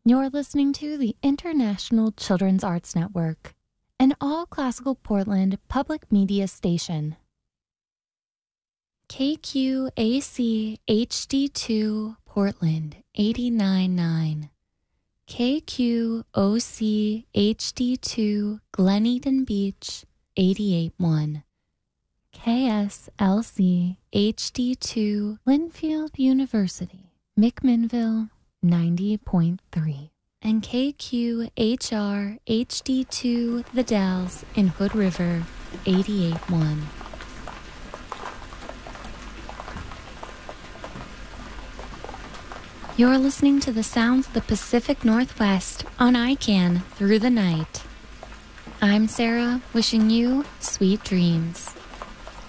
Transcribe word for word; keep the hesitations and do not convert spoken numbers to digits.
You're listening to the International Children's Arts Network, an all-classical Portland public media station. K Q A C H D two Portland eighty-nine point nine. K Q O C H D two Glen Eden Beach eighty-eight point one. K S L C H D two Linfield University, McMinnville ninety point three. And K Q H R H D two The Dalles in Hood River eighty-eight point one. You're listening to the sounds of the Pacific Northwest on I CAN through the night. I'm Sarah, wishing you sweet dreams.